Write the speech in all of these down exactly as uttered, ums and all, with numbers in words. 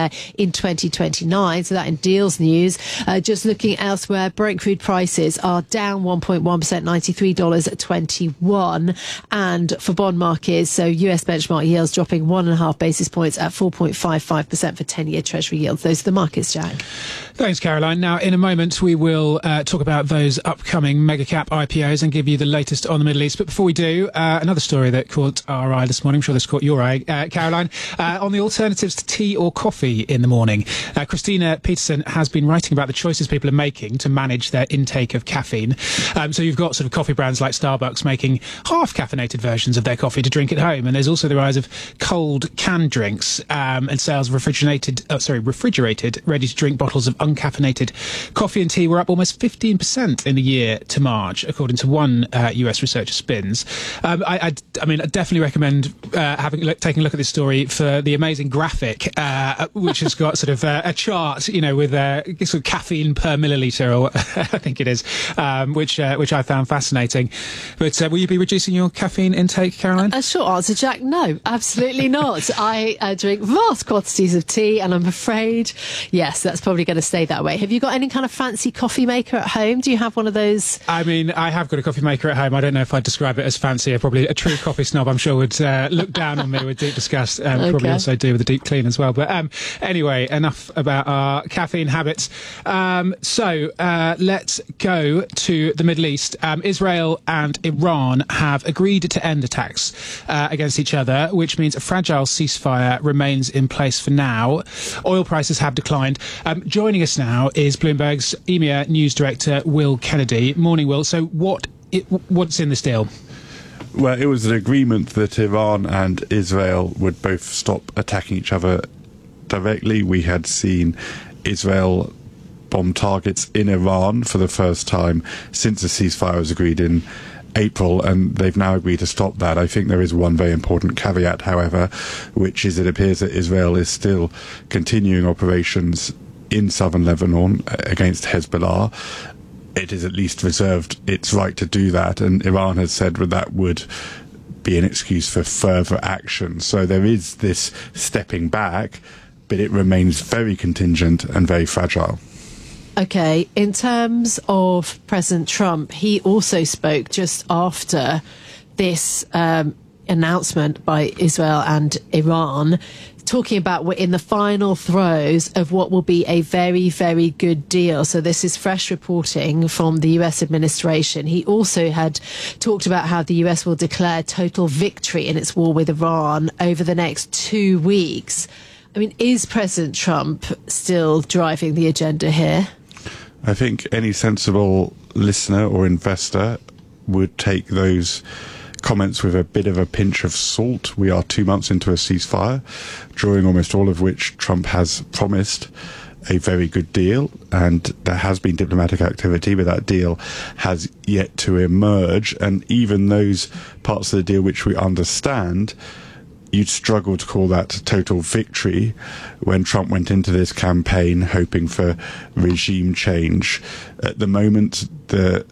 there in twenty twenty-nine. So that in deals news. Uh, just looking elsewhere, Brent crude prices are down one point one percent, ninety-three dollars twenty-one. And for bond markets, so U S benchmark yields dropping one and a half basis points at four point five five percent for ten-year Treasury yields. Those are the markets, Jack. Thanks, Caroline. Now, in a moment, we will uh, talk about those upcoming mega cap I P Os and give you the latest on the Middle East. But before we do, uh, another story that caught our eye this morning. I'm sure this caught your eye, uh, Caroline, uh, on the alternatives to tea or coffee in the morning. Uh, Christina Peterson has been writing about the choices people are making to manage their intake of caffeine. Um, so you've got sort of coffee brands like Starbucks making half caffeinated versions of their coffee to drink at home. And there's also the rise of cold canned drinks um, and sales of refrigerated, oh, sorry, refrigerated, ready-to-drink bottles of uncaffeinated coffee and tea were up almost fifteen percent in the year to March, according to one uh, U S researcher, Spins. Um, I, I, I mean, I definitely recommend uh, having look, taking a look at this story for the amazing graphic, uh, which has got sort of uh, a chart, you know, with uh, sort of caffeine per milliliter, or I think it is, um, which uh, which I found fascinating. But uh, will you be reducing your caffeine intake, Caroline? A short answer, Jack, no, absolutely not. I uh, drink vast quantities of tea, and I'm afraid, yes, that's probably going to stay that way. Have you got any kind of fancy coffee maker at home? Do you have one of those? I mean, I have got a coffee maker at home. I don't know if I'd describe it as fancy. Probably a true coffee snob, I'm sure, would uh, look down on me with deep disgust. Um, okay. Probably also do with a deep clean as well. But um, anyway, enough about our caffeine habits. Um, so uh, let's go to the Middle East. Um, Israel and Iran have agreed to end attacks uh, against each other, which means a fragile ceasefire remains in place for now. Oil prices have declined. Um, joining us now is Bloomberg's E M E A news director, Will Kennedy. Morning, Will. So what it, what's in this deal? Well, it was an agreement that Iran and Israel would both stop attacking each other directly. We had seen Israel bomb targets in Iran for the first time since the ceasefire was agreed in April, and they've now agreed to stop that. I think there is one very important caveat, however, which is it appears that Israel is still continuing operations in southern Lebanon against Hezbollah. It is at least reserved its right to do that, and Iran has said that that would be an excuse for further action. So there is this stepping back, but it remains very contingent and very fragile. Okay, in terms of President Trump, he also spoke just after this um, announcement by Israel and Iran, talking about we're in the final throes of what will be a very, very good deal. So this is fresh reporting from the U S administration. He also had talked about how the U S will declare total victory in its war with Iran over the next two weeks. I mean, is President Trump still driving the agenda here? I think any sensible listener or investor would take those comments with a bit of a pinch of salt. We are two months into a ceasefire, during almost all of which Trump has promised a very good deal, and there has been diplomatic activity, but that deal has yet to emerge. And even those parts of the deal which we understand, you'd struggle to call that total victory when Trump went into this campaign hoping for regime change. At the moment, the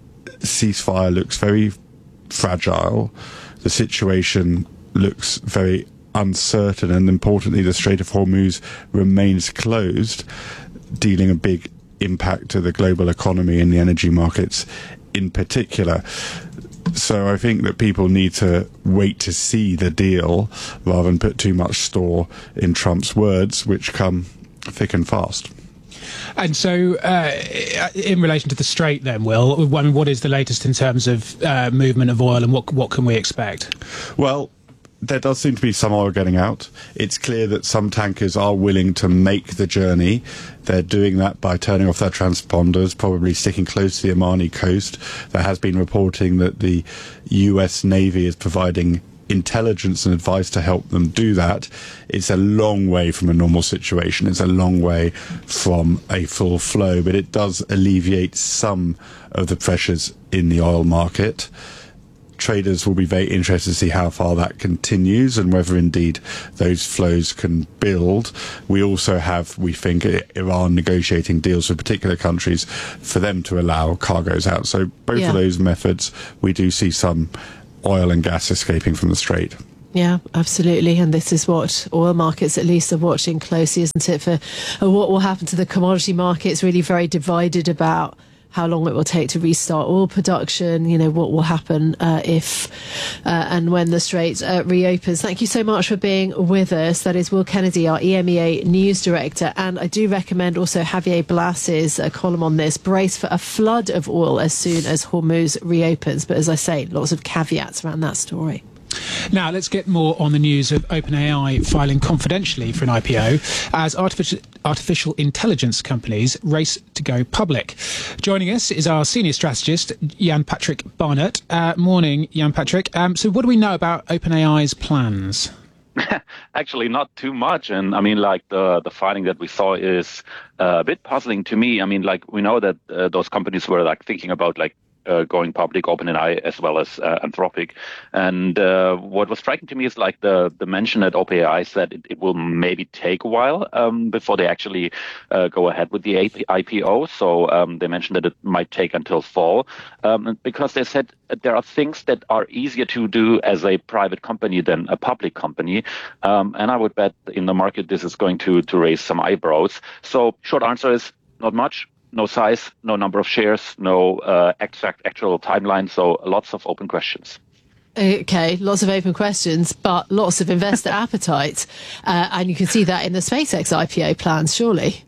ceasefire looks very fragile. The situation looks very uncertain, and importantly, the Strait of Hormuz remains closed, dealing a big impact to the global economy and the energy markets in particular. So I think that people need to wait to see the deal rather than put too much store in Trump's words, which come thick and fast. And so, uh, in relation to the Strait, then, Will, I mean, what is the latest in terms of uh, movement of oil, and what what can we expect? Well, there does seem to be some oil getting out. It's clear that some tankers are willing to make the journey. They're doing that by turning off their transponders, probably sticking close to the Omani coast. There has been reporting that the U S Navy is providing intelligence and advice to help them do that. It's a long way from a normal situation. It's a long way from a full flow, but it does alleviate some of the pressures in the oil market. Traders will be very interested to see how far that continues and whether indeed those flows can build. We also have, we think, Iran negotiating deals with particular countries for them to allow cargoes out. So both yeah. of those methods, we do see some oil and gas escaping from the Strait. Yeah, absolutely. And this is what oil markets at least are watching closely, isn't it? For uh, what will happen to the commodity markets, really very divided about how long it will take to restart oil production, you know, what will happen uh, if uh, and when the Strait uh, reopens. Thank you so much for being with us. That is Will Kennedy, our E M E A News Director. And I do recommend also Javier Blas's uh, column on this, Brace for a Flood of Oil as soon as Hormuz reopens. But as I say, lots of caveats around that story. Now, let's get more on the news of OpenAI filing confidentially for an I P O as artificial, artificial intelligence companies race to go public. Joining us is our senior strategist, Jan Patrick Barnett. Uh, morning, Jan Patrick. Um, so what do we know about OpenAI's plans? Actually, not too much. And I mean, like the, the filing that we saw is uh, a bit puzzling to me. I mean, like we know that uh, those companies were like thinking about like Uh, going public, OpenAI as well as uh, Anthropic. And uh, what was striking to me is like the, the mention that OpenAI said it, it will maybe take a while um, before they actually uh, go ahead with the I P O. So um, they mentioned that it might take until fall um, because they said there are things that are easier to do as a private company than a public company. Um, and I would bet in the market this is going to, to raise some eyebrows. So short answer is not much. No size, no number of shares, no uh, exact actual timeline, so lots of open questions. Okay, lots of open questions, but lots of investor appetite. Uh, and you can see that in the SpaceX I P O plans, surely.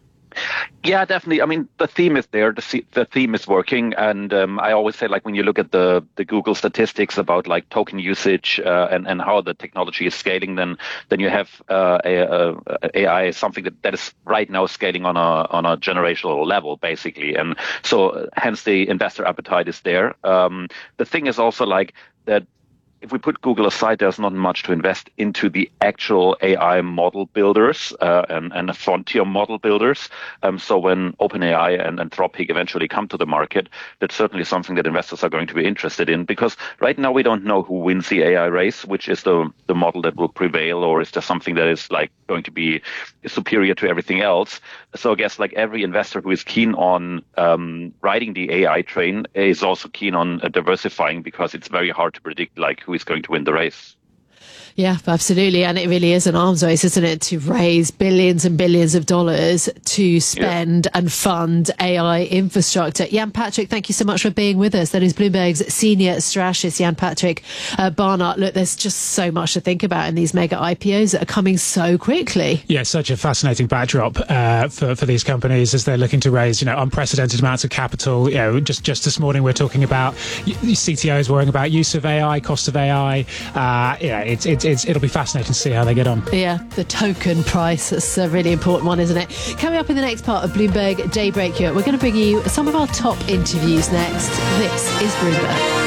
Yeah, definitely. I mean, the theme is there. The, the theme is working. And um, I always say, like, when you look at the, the Google statistics about, like, token usage uh, and, and how the technology is scaling, then then you have uh, a, a, A I is something that, that is right now scaling on a on a generational level, basically. And so hence the investor appetite is there. Um, the thing is also, like, that if we put Google aside, there's not much to invest into the actual A I model builders uh, and, and the frontier model builders. Um, so when OpenAI and Anthropic eventually come to the market, that's certainly something that investors are going to be interested in, because right now we don't know who wins the A I race, which is the, the model that will prevail, or is there something that is like going to be superior to everything else. So I guess like every investor who is keen on um, riding the A I train is also keen on uh, diversifying, because it's very hard to predict like who is going to win the race. Yeah, absolutely. And it really is an arms race, isn't it, to raise billions and billions of dollars to spend yeah. and fund A I infrastructure. Jan Patrick, thank you so much for being with us. That is Bloomberg's senior strategist, Jan Patrick uh, Barnett. Look, there's just so much to think about in these mega I P Os that are coming so quickly. Yeah, such a fascinating backdrop uh, for, for these companies as they're looking to raise, you know, unprecedented amounts of capital. You know, just, just this morning we're talking about C T Os worrying about use of A I, cost of A I. Uh, yeah, it's, it's It's, it'll be fascinating to see how they get on. Yeah, the token price, that's a really important one, isn't it? Coming up in the next part of Bloomberg Daybreak here, we're going to bring you some of our top interviews next. This is Bloomberg.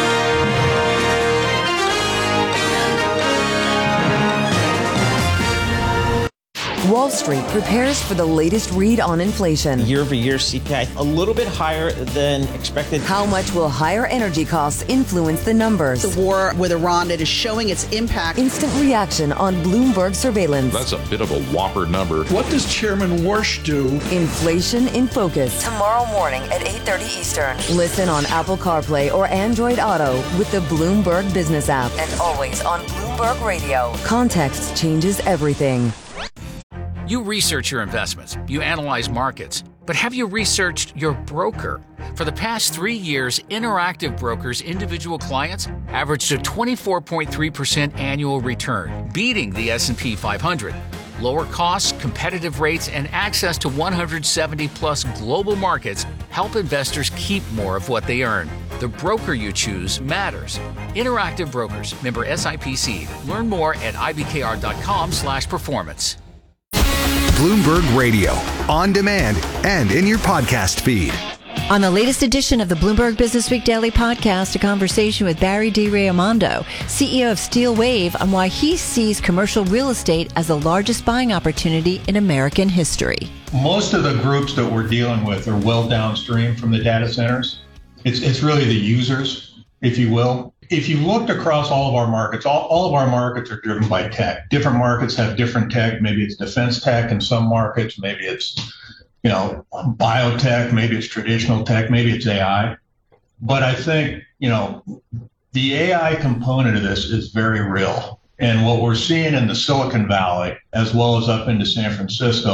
Wall Street prepares for the latest read on inflation. Year-over-year C P I a little bit higher than expected. How much will higher energy costs influence the numbers? The war with Iran, it is showing its impact. Instant reaction on Bloomberg surveillance. That's a bit of a whopper number. What does Chairman Warsh do? Inflation in Focus. Tomorrow morning at eight thirty Eastern. Listen on Apple CarPlay or Android Auto with the Bloomberg Business app. And always on Bloomberg Radio. Context changes everything. You research your investments, you analyze markets, but have you researched your broker? For the past three years, Interactive Brokers' individual clients averaged a twenty-four point three percent annual return, beating the S and P five hundred. Lower costs, competitive rates, and access to one hundred seventy plus global markets help investors keep more of what they earn. The broker you choose matters. Interactive Brokers, member S I P C. Learn more at I B K R dot com slash performance. Bloomberg Radio, on demand and in your podcast feed. On the latest edition of the Bloomberg Business Week Daily Podcast, a conversation with Barry D. Raimondo, C E O of Steel Wave, on why he sees commercial real estate as the largest buying opportunity in American history. Most of the groups that we're dealing with are well downstream from the data centers. It's, it's really the users, if you will. If you looked across all of our markets, all, all of our markets are driven by tech. Different markets have different tech. Maybe it's defense tech in some markets. Maybe it's, you know, biotech. Maybe it's traditional tech. Maybe it's A I. But I think, you know, the A I component of this is very real. And what we're seeing in the Silicon Valley, as well as up into San Francisco,